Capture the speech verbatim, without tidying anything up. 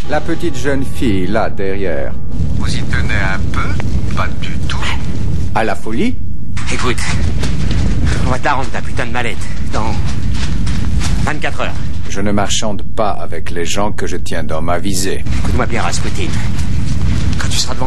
La petite jeune fille, là, derrière. Vous y tenez un peu? Pas du tout. À la folie? Écoute, on va te la rendre ta putain de mallette dans vingt-quatre heures. Je ne marchande pas avec les gens que je tiens dans ma visée. Écoute-moi bien, Rasputin. Quand tu seras devant